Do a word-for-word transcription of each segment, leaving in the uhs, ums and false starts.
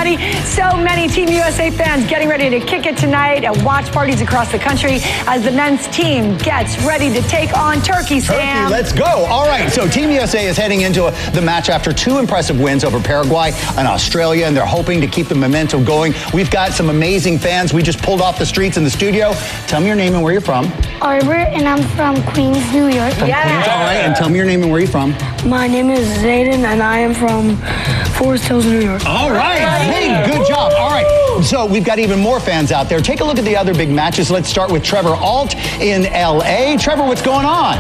everybody. So many Team U S A fans getting ready to kick it tonight at watch parties across the country as the men's team gets ready to take on Turkey, Sam. Turkey, let's go. All right, so Team U S A is heading into a, the match after two impressive wins over Paraguay and Australia, and they're hoping to keep the momentum going. We've got some amazing fans. We just pulled off the streets in the studio. Tell me your name and where you're from. Arbor, and I'm from Queens, New York. From Yeah. Queens, all right, and tell me your name and where you're from. My name is Zayden, and I am from Forest Hills, New York. All right, hey, good job. All right, so we've got even more fans out there. Take a look at the other big matches. Let's start with Trevor Alt in L A. Trevor, what's going on?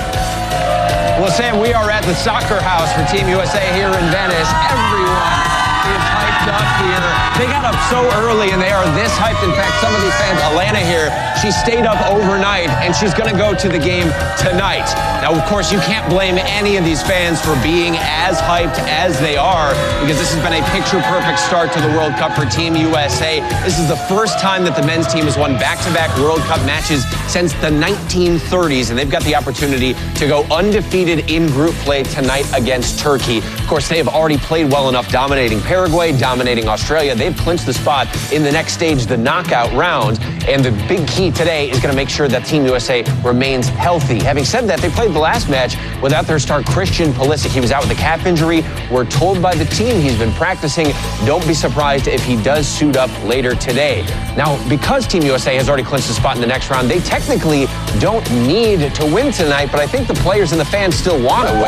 Well, Sam, we are at the soccer house for Team U S A here in Venice. Everyone is hyped up here. They got up so early, and they are this hyped. In fact, some of these fans, Alana here, she stayed up overnight, and she's going to go to the game tonight. Now, of course, you can't blame any of these fans for being as hyped as they are, because this has been a picture-perfect start to the World Cup for Team U S A. This is the first time that the men's team has won back-to-back World Cup matches since the nineteen thirties, and they've got the opportunity to go undefeated in group play tonight against Turkey. Of course, they have already played well enough, dominating Paraguay, dominating Australia. They've clinched the spot in the next stage, the knockout round, and the big key today is going to make sure that Team U S A remains healthy. Having said that, they played the last match without their star Christian Pulisic. He was out with a calf injury. We're told by the team he's been practicing. Don't be surprised if he does suit up later today. Now, because Team U S A has already clinched the spot in the next round, they technically don't need to win tonight, but I think the players and the fans still want to win.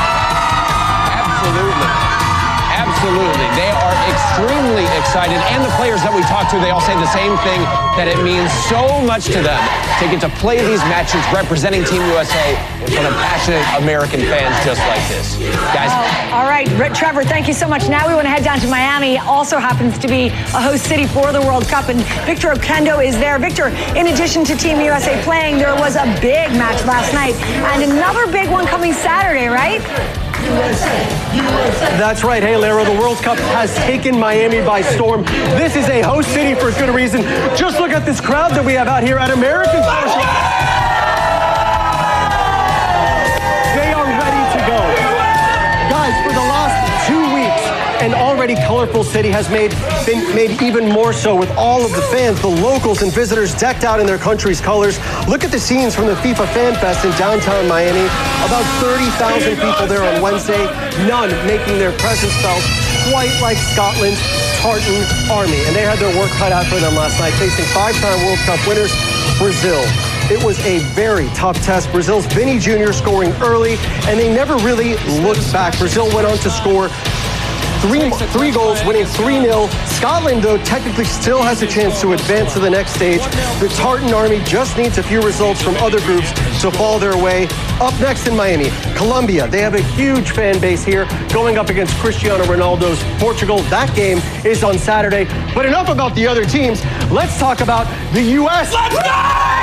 Absolutely. Absolutely. They are extremely excited. And the players that we talked to, they all say the same thing, that it means so much to them to get to play these matches representing Team U S A in front of passionate American fans just like this. Guys. All right, Trevor, thank you so much. Now we want to head down to Miami. Also happens to be a host city for the World Cup, and Victor Oquendo is there. Victor, in addition to Team U S A playing, there was a big match last night and another big one coming Saturday, right? That's right. Hey, Lara, the World Cup has taken Miami by storm. This is a host city for good reason. Just look at this crowd that we have out here at American Sports. They are ready to go. Guys, for the last two weeks, an already colorful city has made been made even more so with all of the fans, the locals and visitors decked out in their country's colors. Look at the scenes from the FIFA Fan Fest in downtown Miami. About thirty thousand people there on Wednesday, none making their presence felt, quite like Scotland's Tartan Army. And they had their work cut out for them last night, facing five-time World Cup winners, Brazil. It was a very tough test. Brazil's Vini Junior scoring early, and they never really looked back. Brazil went on to score Three, three goals, winning three nil. Scotland, though, technically still has a chance to advance to the next stage. The Tartan Army just needs a few results from other groups to fall their way. Up next in Miami, Colombia. They have a huge fan base here, going up against Cristiano Ronaldo's Portugal. That game is on Saturday. But enough about the other teams. Let's talk about the U S Let's go!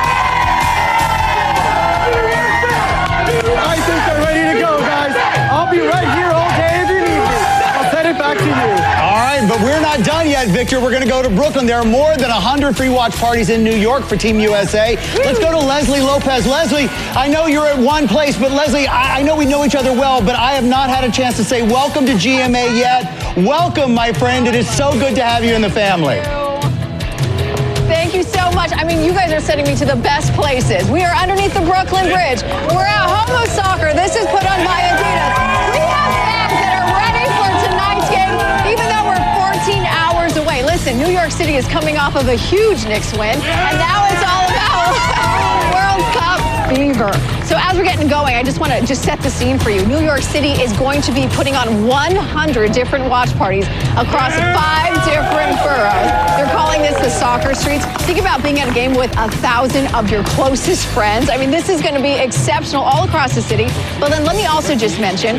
I think they're ready to go, guys. I'll be right here all day if you need me. Back to you. All right, but we're not done yet, Victor. We're going to go to Brooklyn. There are more than one hundred free watch parties in New York for Team U S A. Let's go to Leslie Lopez. Leslie, I know you're at one place, but Leslie, I, I know we know each other well, but I have not had a chance to say welcome to G M A yet. Welcome, my friend. It is so good to have you in the family. Thank you so much. I mean, you guys are sending me to the best places. We are underneath the Brooklyn Bridge. We're at Home of Soccer. This is put on by Adidas. We have fans that are ready for tonight's game, even though we're fourteen hours away. Listen, New York City is coming off of a huge Knicks win, and now it's all about World Cup fever. So as we're getting going, I just want to just set the scene for you. New York City is going to be putting on one hundred different watch parties across five different boroughs. They're calling this the soccer streets. Think about being at a game with a thousand of your closest friends. I mean, this is going to be exceptional all across the city. But then let me also just mention,